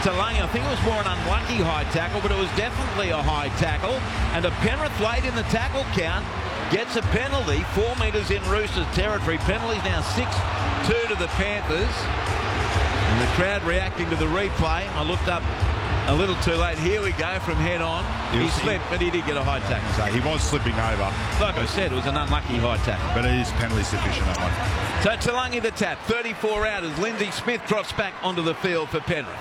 Talangi. I think it was more an unlucky high tackle, but it was definitely a high tackle. And a Penrith late in the tackle count gets a penalty, 4 metres in Roosters territory. Penalties now 6-2 to the Panthers. And the crowd reacting to the replay. I looked up a little too late. Here we go from head on. He slipped, but he did get a high tackle. So he was slipping over. Like I said, it was an unlucky high tackle. But it is penalty sufficient, that one. So Talangi the tap, 34 out as Lindsay Smith drops back onto the field for Penrith.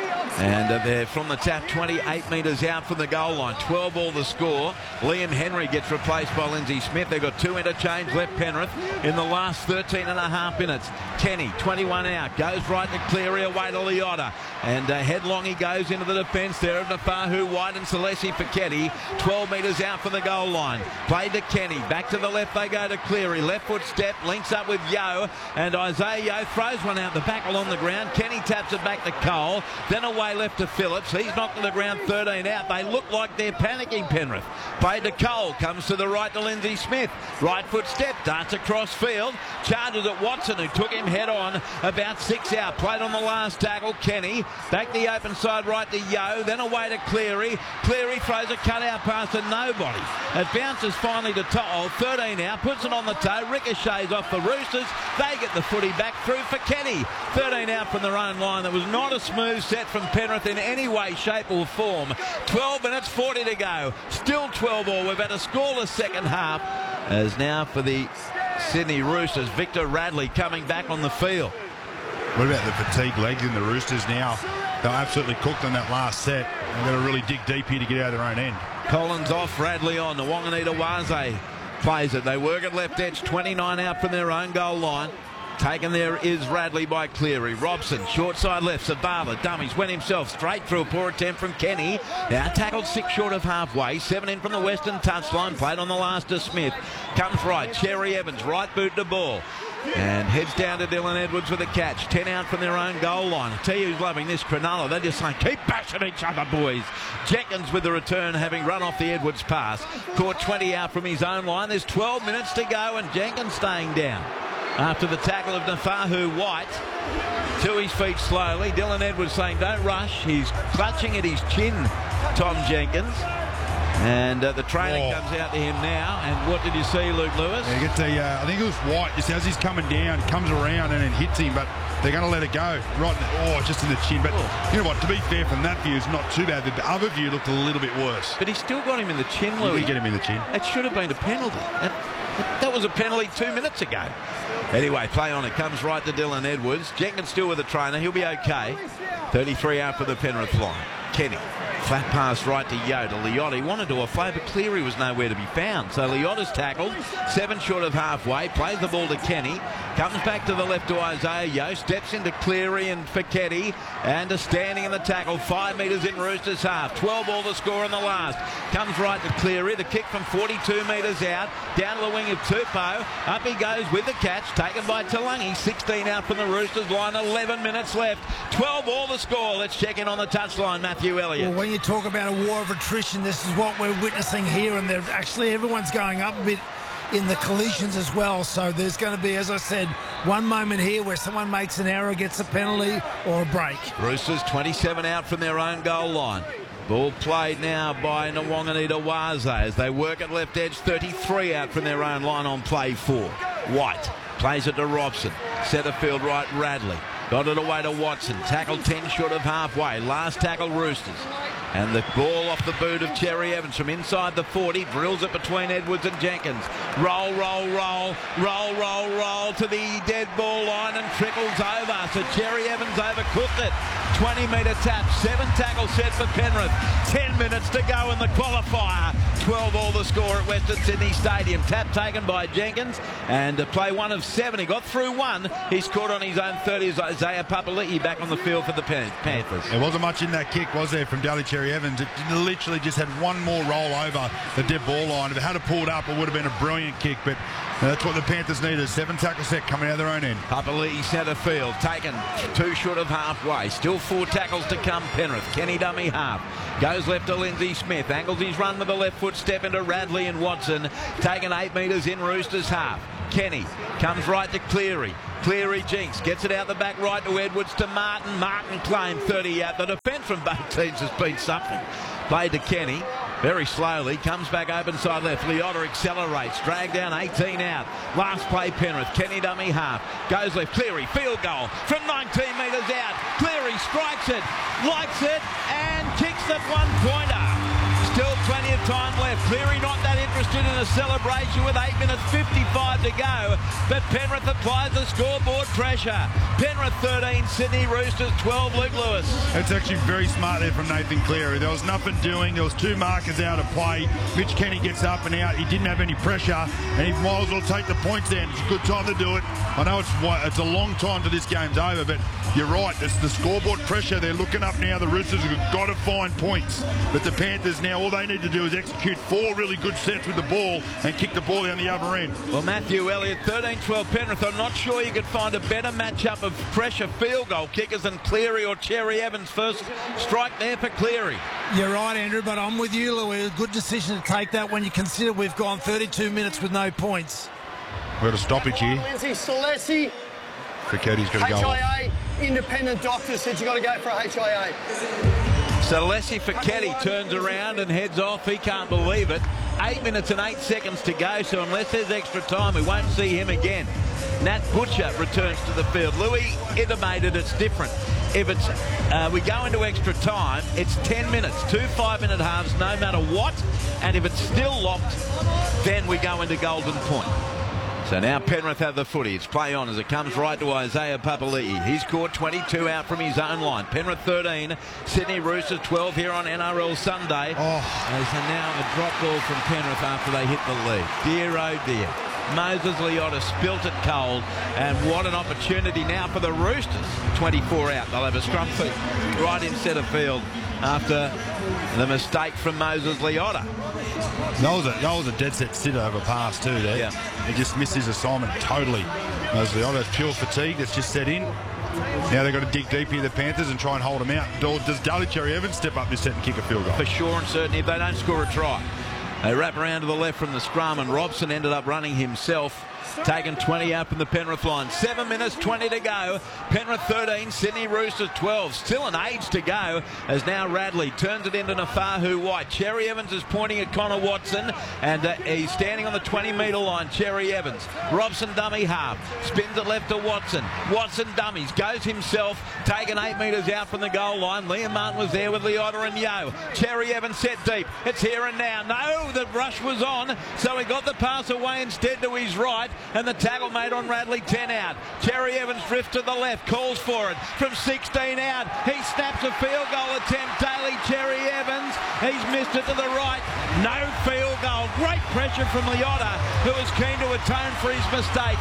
And they're from the tap, 28 metres out from the goal line. 12 all the score. Liam Henry gets replaced by Lindsay Smith. They've got 2 interchange left Penrith in the last 13 and a half minutes. Kenny, 21 out, goes right to Cleary, away to Leota. And headlong he goes into the defence there of Nafahu, White and Salesi for Kenny. 12 metres out from the goal line. Played to Kenny. Back to the left they go to Cleary. Left foot step, links up with Yeo. And Isaiah Yeo throws one out the back along the ground. Kenny taps it back to Cole. Then away left to Phillips. He's knocked to the ground, 13 out. They look like they're panicking, Penrith. Played to Cole. Comes to the right to Lindsay Smith. Right foot step. Darts across field. Charges at Watson, who took him head on. About 6 out. Played on the last tackle. Kenny. Back the open side right to Yeo. Then away to Cleary. Cleary throws a cutout pass to nobody. It bounces finally to To'o. 13 out. Puts it on the toe. Ricochets off the Roosters. They get the footy back through for Kenny. 13 out from their own line. That was not a smooth set from Penrith in any way, shape or form. 12 minutes, 40 to go. Still 12 all. We've had a scoreless second half. As now for the Sydney Roosters, Victor Radley coming back on the field. What about the fatigue legs in the Roosters now? They're absolutely cooked on that last set. They've got to really dig deep here to get out of their own end. Collins off, Radley on. The Wanganita Waze plays it. They work at left edge, 29 out from their own goal line. Taken there is Radley by Cleary. Robson, short side left. Zavala, dummies, went himself straight through a poor attempt from Kenny. Now tackled 6 short of halfway. 7 in from the western touchline. Played on the last to Smith. Comes right. Cherry Evans, right boot to ball. And heads down to Dylan Edwards with a catch. 10 out from their own goal line. I tell you who's loving this, Cronulla. They're just saying, keep bashing each other, boys. Jenkins with the return, having run off the Edwards pass. Caught 20 out from his own line. There's 12 minutes to go, and Jenkins staying down after the tackle of Nafahu White. To his feet slowly. Dylan Edwards saying, don't rush. He's clutching at his chin, Tom Jenkins. And the trainer comes out to him now. And what did you see, Luke Lewis? Yeah, you get the, I think it was White. Just as he's coming down, comes around and then hits him. But they're going to let it go. Right in the, just in the chin. But you know what? To be fair, from that view, it's not too bad. The other view looked a little bit worse. But he still got him in the chin, Louis. He did get him in the chin. It should have been a penalty. That was a penalty 2 minutes ago. Anyway, play on it. Comes right to Dylan Edwards. Jenkins still with the trainer. He'll be okay. 33 out for the Penrith line. Kenny. Flat pass right to Yeo to Leota. He wanted to offload, but Cleary was nowhere to be found. So Leota's tackled. 7 short of halfway. Plays the ball to Kenny. Comes back to the left to Isaiah Yeo. Steps into Cleary and Fiketti. And a standing in the tackle. 5 metres in Roosters half. 12 all the score in the last. Comes right to Cleary. The kick from 42 metres out. Down to the wing of Tupou. Up he goes with the catch. Taken by Talangi. 16 out from the Roosters line. 11 minutes left. 12 all the score. Let's check in on the touchline. Matthew Elliott. Well, when you talk about a war of attrition, this is what we're witnessing here, and they're actually everyone's going up a bit in the collisions as well. So there's going to be, as I said, one moment here where someone makes an error, gets a penalty or a break. Roosters 27 out from their own goal line. Ball played now by Wanganita Waze as they work at left edge. 33 out from their own line on play 4. White plays it to Robson. Centre field right, Radley. Got it away to Watson. Tackled 10 short of halfway. Last tackle, Roosters. And the ball off the boot of Cherry Evans from inside the 40. Drills it between Edwards and Jenkins. Roll, roll, roll. Roll, roll, roll to the dead ball line and trickles over. So Cherry Evans overcooked it. 20-metre tap. 7 tackle set for Penrith. 10 minutes to go in the qualifier. 12 all the score at Western Sydney Stadium. Tap taken by Jenkins. And play 1 of 7. He got through 1. He scored on his own 30s. Isaiah Papali'i back on the field for the Panthers. There wasn't much in that kick, was there, from Daly Cherry Evans? It literally just had one more roll over the dead ball line. If it had pulled up, it would have been a brilliant kick, but that's what the Panthers needed. 7 tackle set coming out of their own end. Papali'i centre field, taken 2 short of halfway. Still 4 tackles to come, Penrith. Kenny dummy half. Goes left to Lindsay Smith. Angles his run with a left foot step into Radley and Watson. Taken 8 metres in Roosters half. Kenny comes right to Cleary. Cleary jinks, gets it out the back right to Edwards to Martin. Martin claimed 30 out. The defence from both teams has been something. Played to Kenny. Very slowly, comes back open side left. Leota accelerates, dragged down 18 out. Last play Penrith, Kenny dummy half. Goes left, Cleary, field goal from 19 metres out. Cleary strikes it, likes it, and kicks the one-pointer. Still plenty of time left. Cleary not that interested in a celebration with 8 minutes 55 to go. But Penrith applies the scoreboard pressure. Penrith 13, Sydney Roosters 12, Luke Lewis. It's actually very smart there from Nathan Cleary. There was nothing doing. There was two markers out of play. Mitch Kenny gets up and out. He didn't have any pressure, and he might as well take the points in. It's a good time to do it. I know it's a long time till this game's over, but you're right. It's the scoreboard pressure. They're looking up now. The Roosters have got to find points. But the Panthers now, all they need to do is execute 4 really good sets with the ball and kick the ball down the other end. Well, Matthew Elliott, 13-12 Penrith. I'm not sure you could find a better matchup of pressure field goal kickers than Cleary or Cherry Evans. First strike there for Cleary. You're right, Andrew, but I'm with you, Louis. Good decision to take that when you consider we've gone 32 minutes with no points. We've got a stoppage here. Lindsay Salesi. Fouquet's got to go. HIA, independent doctor said you got to go for a HIA. So Alessi Fouquet turns around and heads off. He can't believe it. 8 minutes and 8 seconds to go, so unless there's extra time, we won't see him again. Nat Butcher returns to the field. Louis intimated it's different. If it's we go into extra time, it's 10 minutes, 2 5-minute halves, no matter what. And if it's still locked, then we go into golden point. So now Penrith have the footy. It's play on as it comes right to Isaiah Papali'i. He's caught 22 out from his own line. Penrith 13, Sydney Roosters 12 here on NRL Sunday. As now a drop ball from Penrith after they hit the lead. Dear oh dear. Moses Leota spilt it cold, and what an opportunity now for the Roosters. 24 out. They'll have a scrum feed right in centre field after the mistake from Moses Leota. That was a dead set sitter over pass too there. Yeah. He just missed his assignment totally. Moses Leota, pure fatigue that's just set in. Now they've got to dig deep here, the Panthers, and try and hold them out. Does Daly Cherry Evans step up this set and kick a field goal? For sure and certain if they don't score a try. They wrap around to the left from the scrum, and Robson ended up running himself, taking 20 out from the Penrith line. 7 minutes 20 to go. Penrith 13, Sydney Roosters 12. Still an age to go as now Radley turns it into Nafahu White. Cherry Evans is pointing at Connor Watson, and he's standing on the 20-metre line. Cherry Evans. Robson dummy half. Spins it left to Watson. Watson dummies. Goes himself, taken 8 metres out from the goal line. Liam Martin was there with Leota and Yo. Cherry Evans set deep. It's here and now. No, the rush was on, so he got the pass away instead to his right. And the tackle made on Radley, 10 out. Cherry Evans drifts to the left, calls for it from 16 out. He snaps a field goal attempt. Daly Cherry Evans, he's missed it to the right. No field goal. Great pressure from Leota, who was keen to atone for his mistake.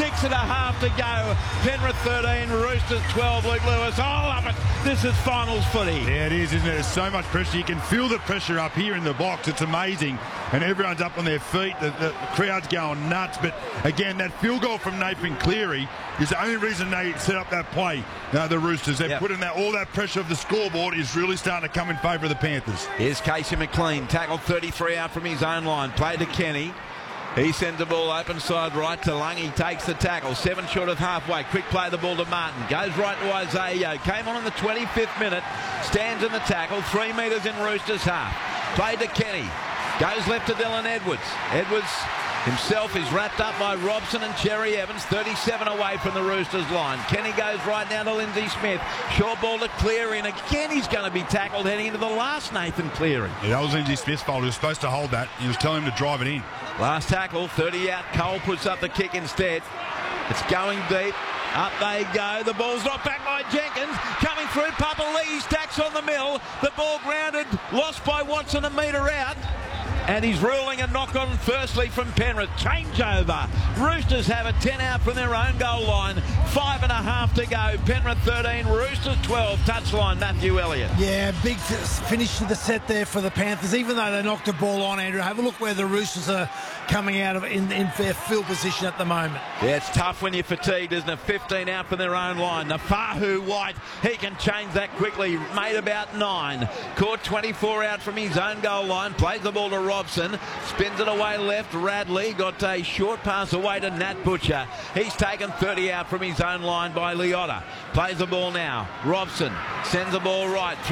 6.5 to go. Penrith 13, Roosters 12. Luke Lewis, I love it. This is finals footy. Yeah, it is, isn't it? There's so much pressure. You can feel the pressure up here in the box. It's amazing. And everyone's up on their feet. The crowd's going nuts. But again, that field goal from Nathan Cleary is the only reason they set up that play. The Roosters, they've put in all that pressure of the scoreboard is really starting to come in favour of the Panthers. Here's Casey McLean, tackled 33 out from his own line. Played to Kenny. He sends the ball open side right to Lung. He takes the tackle. 7 short of halfway. Quick play the ball to Martin. Goes right to Isaiah. Came on in the 25th minute. Stands in the tackle. 3 metres in Roosters half. Played to Kenny. Goes left to Dylan Edwards. Edwards himself is wrapped up by Robson and Cherry Evans. 37 away from the Roosters line. Kenny goes right now to Lindsay Smith. Short ball to Cleary, and again he's going to be tackled heading into the last Nathan Cleary. Yeah, that was Lindsay Smith's fault. He was supposed to hold that. He was telling him to drive it in. Last tackle, 30 out. Cole puts up the kick instead. It's going deep. Up they go. The ball's knocked back by Jenkins. Coming through, Papali'i stacks on the mill. The ball grounded, lost by Watson a metre out. And he's ruling a knock on firstly from Penrith. Changeover. Roosters have a 10 out from their own goal line. 5.5 to go. Penrith 13, Roosters 12. Touchline, Matthew Elliott. Yeah, big finish to the set there for the Panthers. Even though they knocked the ball on, Andrew, have a look where the Roosters are coming out of in their field position at the moment. Yeah, it's tough when you're fatigued, isn't it? 15 out from their own line. Nafahu White, he can change that quickly. Made about 9. Caught 24 out from his own goal line. Plays the ball to Robson. Spins it away left. Radley got a short pass away to Nat Butcher. He's taken 30 out from his own line by Liotta. Plays the ball now. Robson sends the ball right.